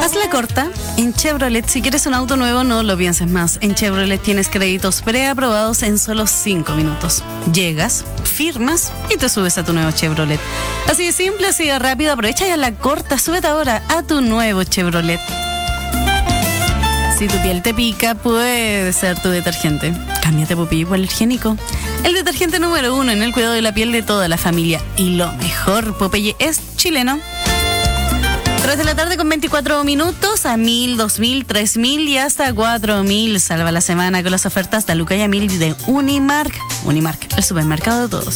Hazla corta. En Chevrolet, si quieres un auto nuevo, no lo pienses más. En Chevrolet tienes créditos preaprobados en solo 5 minutos. Llegas, firmas y te subes a tu nuevo Chevrolet. Así de simple, así de rápido. Aprovecha y hazla corta. Súbete ahora a tu nuevo Chevrolet. Si tu piel te pica, puede ser tu detergente. Cámbiate Popeye por alergénico. El detergente número 1 en el cuidado de la piel de toda la familia. Y lo mejor, Popeye es chileno. 3 de la tarde con 24 minutos, a 1.000, 2.000, 3.000 y hasta 4.000. Salva la semana con las ofertas de Lucaya 1000 de Unimark. Unimark, el supermercado de todos.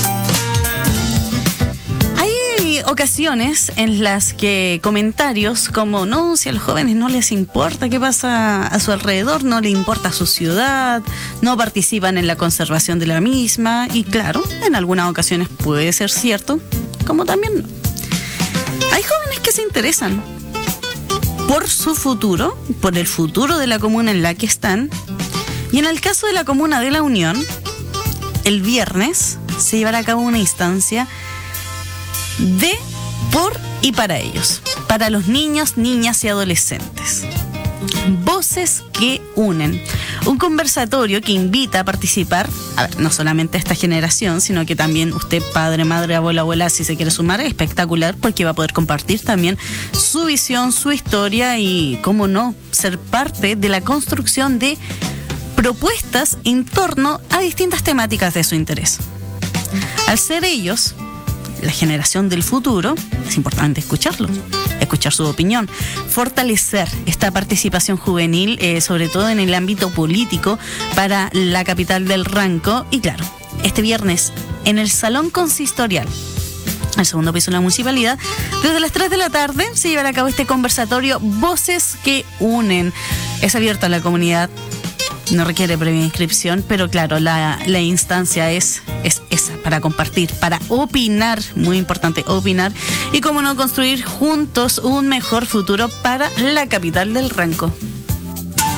Hay ocasiones en las que comentarios como, no, si a los jóvenes no les importa qué pasa a su alrededor, no les importa su ciudad, no participan en la conservación de la misma. Y claro, en algunas ocasiones puede ser cierto, como también no. Hay jóvenes que se interesan por su futuro, por el futuro de la comuna en la que están. Y en el caso de la comuna de La Unión, el viernes se llevará a cabo una instancia de, por y para ellos, para los niños, niñas y adolescentes. Voces que unen. Un conversatorio que invita a participar, a ver, no solamente a esta generación, sino que también usted, padre, madre, abuela, abuela, si se quiere sumar, es espectacular porque va a poder compartir también su visión, su historia y, cómo no, ser parte de la construcción de propuestas en torno a distintas temáticas de su interés. Al ser ellos la generación del futuro, es importante escucharlos, escuchar su opinión, fortalecer esta participación juvenil, sobre todo en el ámbito político, para la capital del Ranco. Y claro, este viernes en el Salón Consistorial, al segundo piso de la municipalidad, desde las 3 de la tarde se llevará a cabo este conversatorio Voces que unen. Es abierto a la comunidad, no requiere previa inscripción, pero claro, la instancia es esa, para compartir, para opinar, muy importante, opinar, y cómo no construir juntos un mejor futuro para la capital del Ranco.